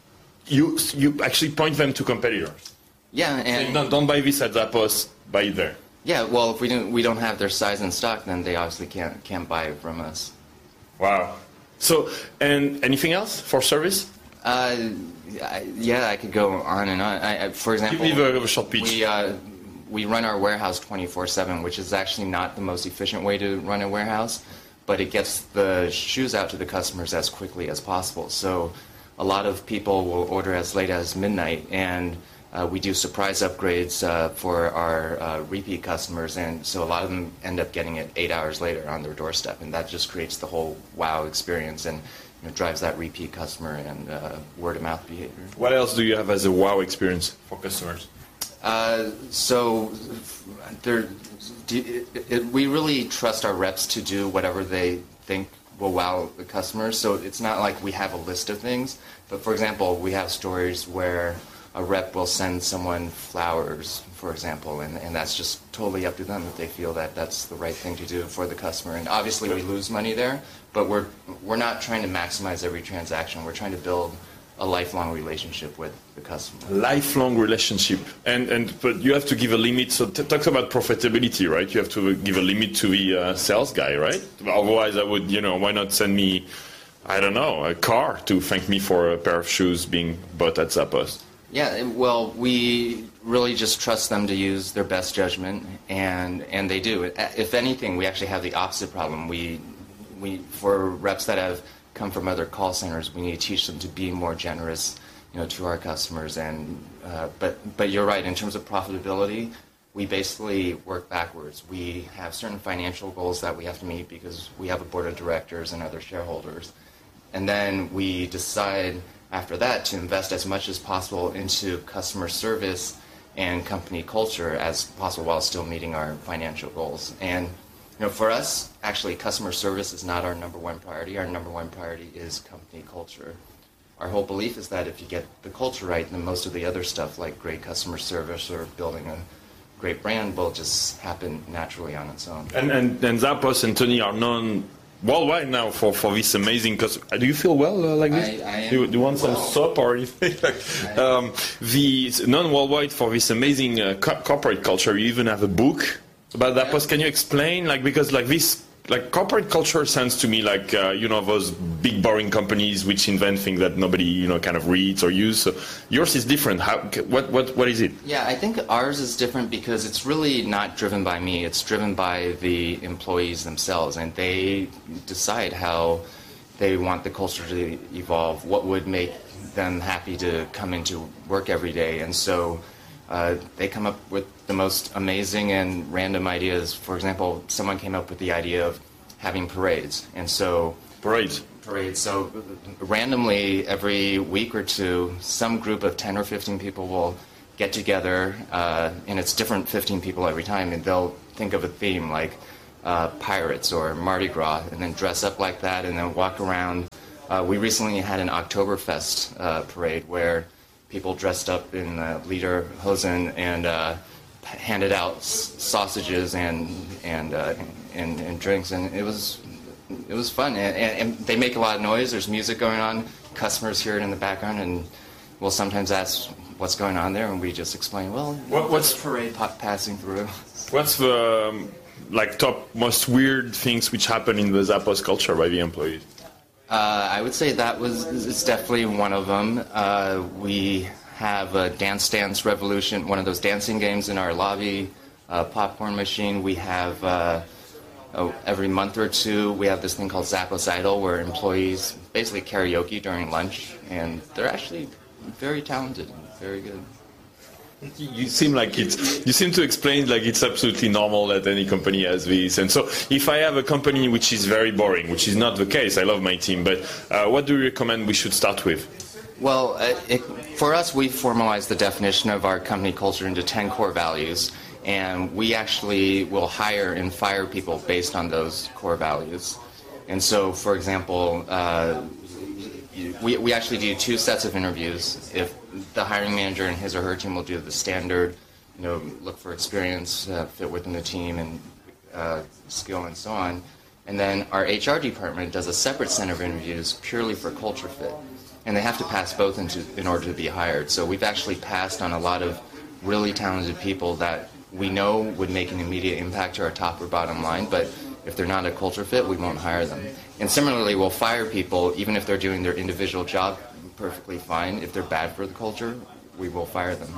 you, you actually point them to competitors. Yeah, and... So don't, don't buy this at Zappos, buy it there. Yeah, well, if we don't we don't have their size in stock, then they obviously can't can't buy it from us. Wow. So, and anything else for service? Uh, I, yeah, I could go on and on. I, I, for example, give me a, a short pitch. We uh, we run our warehouse twenty-four seven, which is actually not the most efficient way to run a warehouse, but it gets the shoes out to the customers as quickly as possible. So, a lot of people will order as late as midnight, and Uh, we do surprise upgrades uh, for our uh, repeat customers, and so a lot of them end up getting it eight hours later on their doorstep, and that just creates the whole wow experience and you know, drives that repeat customer and uh, word-of-mouth behavior. What else do you have as a wow experience for customers? Uh, so there, it, it, we really trust our reps to do whatever they think will wow the customers, so it's not like we have a list of things, but for example, we have stories where a rep will send someone flowers, for example, and, and that's just totally up to them if they feel that that's the right thing to do for the customer. And obviously we lose money there, but we're, we're not trying to maximize every transaction. We're trying to build a lifelong relationship with the customer. Lifelong relationship. And, and but you have to give a limit. So t talk about profitability, right? You have to give a limit to the uh, sales guy, right? Otherwise I would, you know, why not send me, I don't know, a car to thank me for a pair of shoes being bought at Zappos? Yeah, well, we really just trust them to use their best judgment, and and they do. If anything, we actually have the opposite problem. We, we for reps that have come from other call centers, we need to teach them to be more generous, you know, to our customers. And uh, but but you're right. In terms of profitability, we basically work backwards. We have certain financial goals that we have to meet because we have a board of directors and other shareholders, and then we decide after that to invest as much as possible into customer service and company culture as possible while still meeting our financial goals. And you know, for us, actually, customer service is not our number one priority. Our number one priority is company culture. Our whole belief is that if you get the culture right, then most of the other stuff like great customer service or building a great brand will just happen naturally on its own. And, and, and Zappos and Tony are known worldwide now for, for this amazing custom. Do you feel well uh, like this? I, I am do, you, do you want some well. soap or anything? um, the known worldwide for this amazing uh, co corporate culture. You even have a book about Zappos. Can you explain, like, because like this, like corporate culture sounds to me like uh, you know, those big boring companies which invent things that nobody you know kind of reads or uses. So yours is different. How? What? What? What is it? Yeah, I think ours is different because it's really not driven by me. It's driven by the employees themselves, and they decide how they want the culture to evolve. What would make them happy to come into work every day, and so. Uh, they come up with the most amazing and random ideas. For example, someone came up with the idea of having parades, and so parades. parade. So randomly, every week or two, some group of ten or fifteen people will get together, uh, and it's different fifteen people every time, and they'll think of a theme like uh, pirates or Mardi Gras, and then dress up like that, and then walk around. Uh, we recently had an Oktoberfest uh, parade where people dressed up in uh, lederhosen and uh, handed out s- sausages and and, uh, and and drinks, and it was it was fun. And, and, and they make a lot of noise. There's music going on. Customers hear it in the background, and we'll sometimes ask what's going on there, and we just explain. Well, what, what's the parade pa- passing through? What's the um, like top most weird things which happen in the Zappos culture by the employees? Uh, I would say that was is definitely one of them. Uh, we have a Dance Dance Revolution, one of those dancing games in our lobby, uh, popcorn machine. We have uh, oh, every month or two we have this thing called Zappos Idol, where employees basically karaoke during lunch, and they're actually very talented and very good. You seem like it's. You seem to explain like it's absolutely normal that any company has this. And so, if I have a company which is very boring, which is not the case, I love my team. But uh, what do you recommend we should start with? Well, uh, it, for us, we formalized the definition of our company culture into ten core values, and we actually will hire and fire people based on those core values. And so, for example, uh, we we actually do two sets of interviews. If the hiring manager and his or her team will do the standard, you know, look for experience, uh, fit within the team, and uh, skill, and so on. And then our H R department does a separate set of interviews purely for culture fit. And they have to pass both into, in order to be hired. So we've actually passed on a lot of really talented people that we know would make an immediate impact to our top or bottom line, but if they're not a culture fit, we won't hire them. And similarly, we'll fire people even if they're doing their individual job perfectly fine. If they're bad for the culture, we will fire them.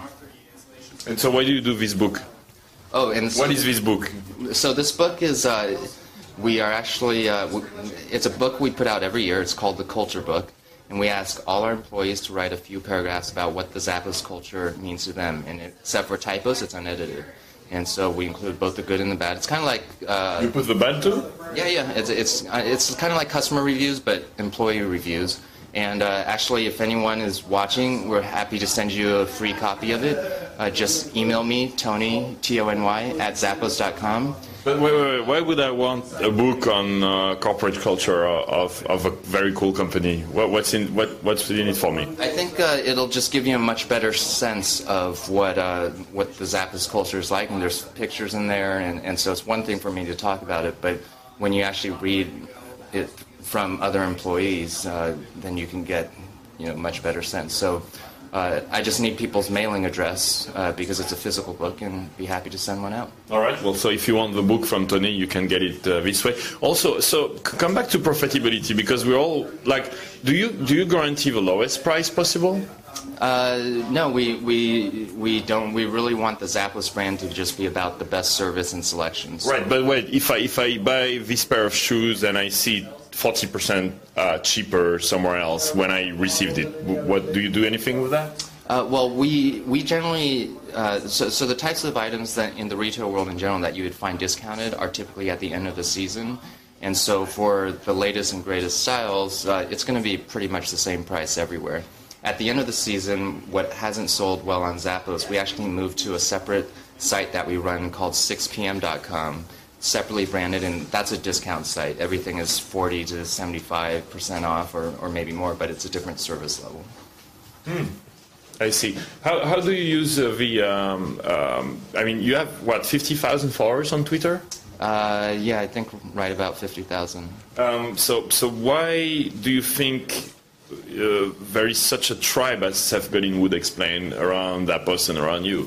And so why do you do this book? Oh, and so, what is this book? So this book is, uh, we are actually, uh, we, it's a book we put out every year. It's called The Culture Book. And we ask all our employees to write a few paragraphs about what the Zappos culture means to them. And it, except for typos, it's unedited. And so we include both the good and the bad. It's kind of like... Uh, you put the bad too? Yeah, yeah. It's it's, uh, it's kind of like customer reviews, but employee reviews. And uh, actually, if anyone is watching, we're happy to send you a free copy of it. Uh, just email me, Tony, T O N Y, at zappos dot com. But wait, wait, wait, why would I want a book on uh, corporate culture of, of a very cool company? What, what's in what, what's in it for me? I think uh, it'll just give you a much better sense of what uh, what the Zappos culture is like, and there's pictures in there, and, and so it's one thing for me to talk about it, but when you actually read it from other employees, uh, then you can get, you know, much better sense. So uh, I just need people's mailing address uh, because it's a physical book, and be happy to send one out. All right. Well, so if you want the book from Tony, you can get it uh, this way. Also, so c- come back to profitability, because we're all like, do you do you guarantee the lowest price possible? Uh, no, we, we we don't. We really want the Zappos brand to just be about the best service and selections. Right, but wait, if I if I buy this pair of shoes and I see forty percent uh, cheaper somewhere else when I received it, what do you do anything with that? Uh, well, we we generally uh, so so the types of items that in the retail world in general that you would find discounted are typically at the end of the season, and so for the latest and greatest styles, uh, it's going to be pretty much the same price everywhere. At the end of the season, what hasn't sold well on Zappos, we actually moved to a separate site that we run called six p m dot com, separately branded, and that's a discount site. Everything is forty to seventy-five percent off, or, or maybe more, but it's a different service level. Hmm. I see. How how do you use uh, the? Um, um, I mean, you have what fifty thousand followers on Twitter? Uh, yeah, I think right about fifty thousand. Um, so so why do you think uh, there is such a tribe, as Seth Godin would explain, around that person, around you?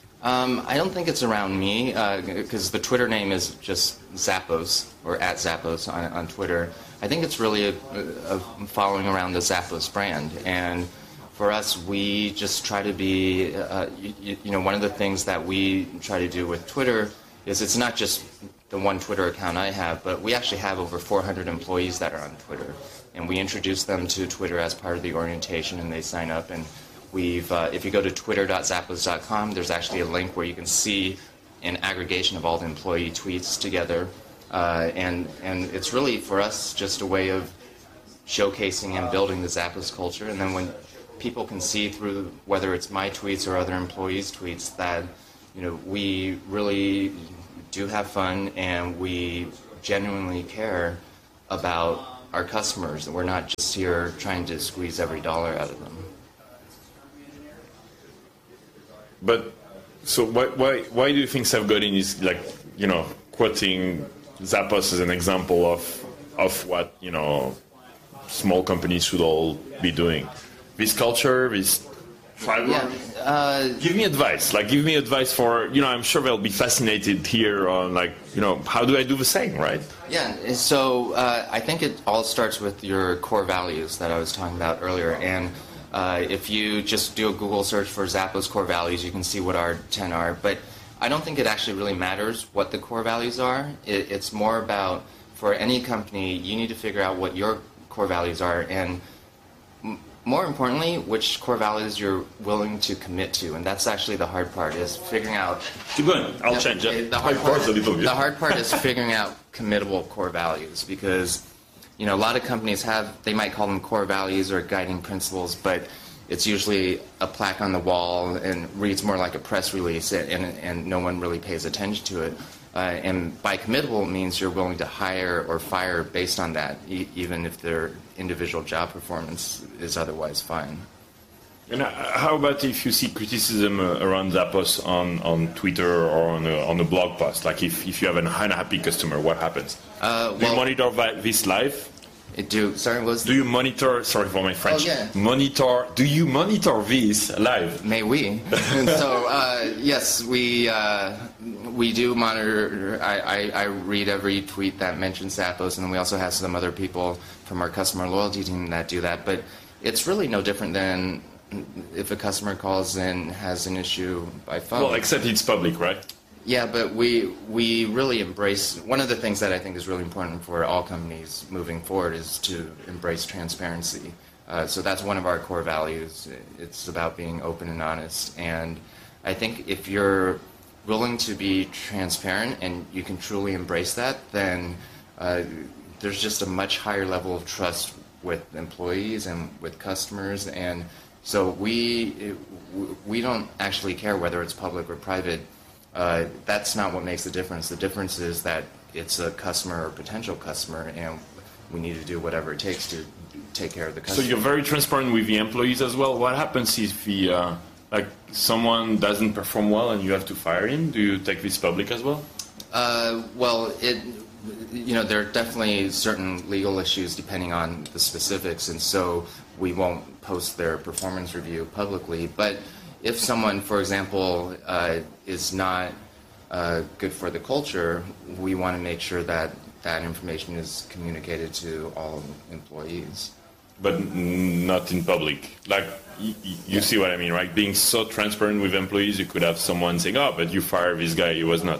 Um, I don't think it's around me, because uh, the Twitter name is just Zappos, or at Zappos on, on Twitter. I think it's really a, a following around the Zappos brand, and for us, we just try to be, uh, you, you know, one of the things that we try to do with Twitter is it's not just the one Twitter account I have, but we actually have over four hundred employees that are on Twitter, and we introduce them to Twitter as part of the orientation, and they sign up, and We've, uh, if you go to twitter dot zappos dot com, there's actually a link where you can see an aggregation of all the employee tweets together. Uh, and, and it's really, for us, just a way of showcasing and building the Zappos culture. And then when people can see through, whether it's my tweets or other employees' tweets, that, you know, we really do have fun and we genuinely care about our customers, and we're not just here trying to squeeze every dollar out of them. But so why why why do you think Seth Godin is, like, you know, quoting Zappos as an example of of what, you know, small companies should all be doing? This culture, this fiber. Yeah, uh, give me advice. Like, give me advice for, you know, I'm sure they'll be fascinated here on, like, you know, how do I do the same, right? Yeah, so uh, I think it all starts with your core values that I was talking about earlier. And uh, if you just do a Google search for Zappos core values, you can see what our ten are. But I don't think it actually really matters what the core values are. It, it's more about, for any company, you need to figure out what your core values are, and more importantly, which core values you're willing to commit to. And that's actually the hard part, is figuring out... Keep going. I'll yeah, change it. The hard, part, the hard part is figuring out committable core values, because, you know, a lot of companies have, they might call them core values or guiding principles, but it's usually a plaque on the wall and reads more like a press release, and, and no one really pays attention to it. Uh, and by committable means you're willing to hire or fire based on that, e even if their individual job performance is otherwise fine. And how about if you see criticism uh, around Zappos on, on Twitter or on a, on a blog post? Like, if, if you have an unhappy customer, what happens? Uh, well, do you monitor this live? It do. Sorry, was do you monitor? Sorry for my French. Oh, yeah. Monitor. Do you monitor this live? May we? So uh, yes, we uh, we do monitor. I, I, I read every tweet that mentions Zappos, and then we also have some other people from our customer loyalty team that do that. But it's really no different than if a customer calls and has an issue by phone. Well, except it's public, right? Yeah, but we we really embrace, one of the things that I think is really important for all companies moving forward is to embrace transparency. Uh, so that's one of our core values. It's about being open and honest. And I think if you're willing to be transparent and you can truly embrace that, then uh, there's just a much higher level of trust with employees and with customers. And so we we don't actually care whether it's public or private. Uh, that's not what makes the difference. The difference is that it's a customer or potential customer, and we need to do whatever it takes to take care of the customer. So you're very transparent with the employees as well. What happens if the, uh, like, someone doesn't perform well and you have to fire him? Do you take this public as well? Uh, well, it, you know, there are definitely certain legal issues depending on the specifics, and so we won't post their performance review publicly. But if someone, for example, uh, is not uh, good for the culture, we want to make sure that that information is communicated to all employees. But not in public. Like, y you yeah. see what I mean, right? Being so transparent with employees, you could have someone saying, "Oh, but you fired this guy. It was not,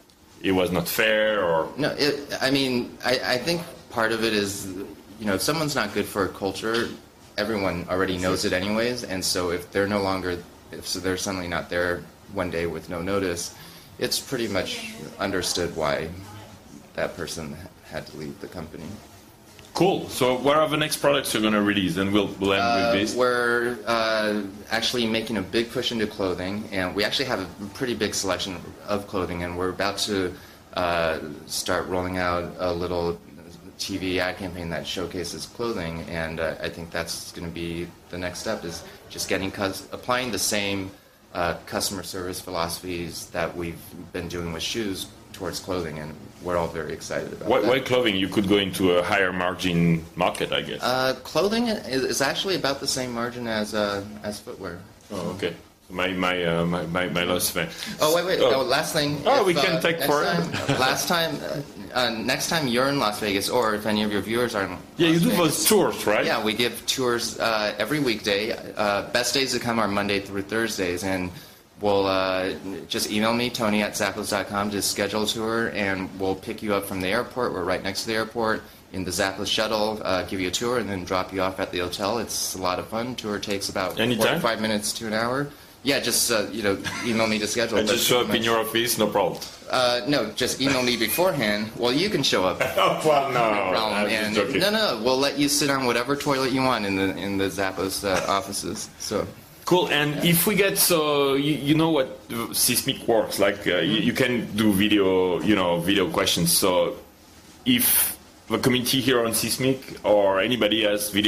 it was not fair," or no. It, I mean, I, I think part of it is, you know, if someone's not good for a culture, everyone already knows it anyways, and so if they're no longer If so they're suddenly not there one day with no notice, it's pretty much understood why that person had to leave the company. Cool. So what are the next products you're going to release? And we'll, we'll end uh, with this. We're uh, actually making a big push into clothing, and we actually have a pretty big selection of clothing, and we're about to uh, start rolling out a little T V ad campaign that showcases clothing, and uh, I think that's going to be the next step, is just getting applying the same uh, customer service philosophies that we've been doing with shoes towards clothing, and we're all very excited about why, that. Why clothing? You could go into a higher margin market, I guess. Uh, clothing is actually about the same margin as uh, as footwear. Oh, okay. My my uh, my, my my last thing. Oh wait wait. Oh, no, last thing. Oh, if, we can uh, take for it. Last time, uh, uh, next time you're in Las Vegas, or if any of your viewers are in yeah, Las you do Vegas, those tours, right? Yeah, we give tours uh, every weekday. Uh, best days to come are Monday through Thursdays, and we'll uh, just email me, Tony at Zappos dot com, to schedule a tour, and we'll pick you up from the airport. We're right next to the airport in the Zappos shuttle, uh, give you a tour, and then drop you off at the hotel. It's a lot of fun. Tour takes about Anytime? forty-five minutes to an hour. Yeah, just uh, you know, email me to schedule. I just show up in your office, no problem. Uh, no, just email me beforehand. Well, you can show up. Oh, well, no, no problem. I'm just And joking. no, no, we'll let you sit on whatever toilet you want in the in the Zappos uh, offices. So. Cool. And if we get so you, you know what Seismic works like, uh, you, you can do video, you know, video questions. So if the community here on Seismic or anybody has video